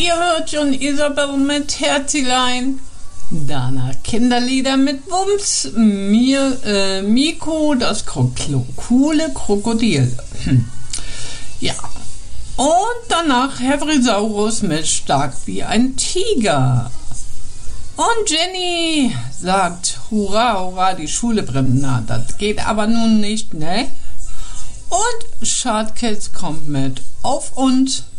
Ihr hört schon Isabel mit Herzilein. Danach Kinderlieder mit Wumms. Miko, das coole Krokodil. Ja. Und danach Hebrisaurus mit Stark wie ein Tiger. Und Jenny sagt, hurra, hurra, die Schule brennt. Na, das geht aber nun nicht, ne? Und Schadkids kommt mit Auf uns.